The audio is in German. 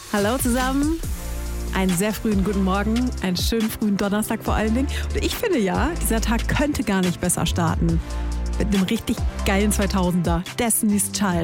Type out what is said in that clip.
Hallo zusammen. Einen sehr frühen guten Morgen, einen schönen frühen Donnerstag vor allen Dingen. Und ich finde ja, dieser Tag könnte gar nicht besser starten. Mit einem richtig geilen 2000er. Destiny's Child.